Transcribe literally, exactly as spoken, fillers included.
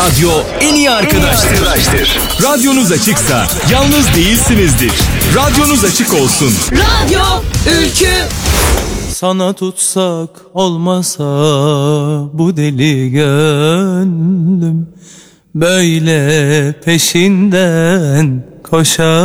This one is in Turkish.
Radyo en iyi arkadaştır. Radyonuz açıksa yalnız değilsinizdir. Radyonuz açık olsun. Radyo Ülkü. Sana tutsak olmasa bu deli gönlüm böyle peşinden koşar.